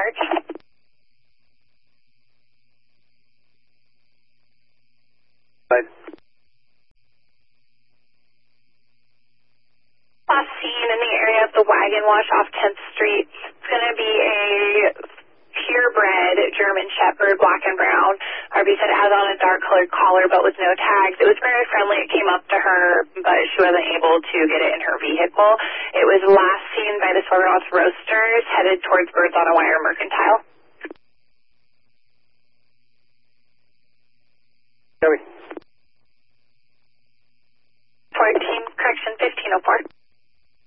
charge. But last seen in the area of the wagon wash off 10th Street. It's going to be a purebred German Shepherd, black and brown. RB said it has on a dark colored collar but with no tags. It was very friendly. It came up to her, but she wasn't able to get it in her vehicle. It was last seen by the Sorgonoff Roasters headed towards Birds on a Wire Mercantile.